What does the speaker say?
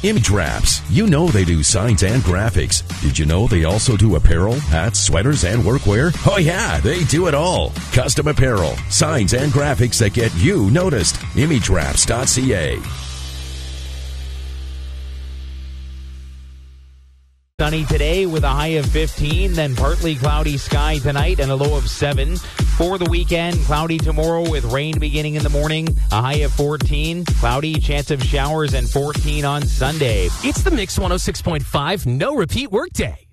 Image Wraps. You know they do signs and graphics. Did you know they also do apparel, hats, sweaters, and workwear? Oh yeah, they do it all. Custom apparel, signs, and graphics that get you noticed. ImageWraps.ca. Sunny today with a high of 15, then partly cloudy sky tonight and a low of 7. For the weekend, cloudy tomorrow with rain beginning in the morning, a high of 14. Cloudy, chance of showers, and 14 on Sunday. It's the Mix 106.5 No Repeat Workday.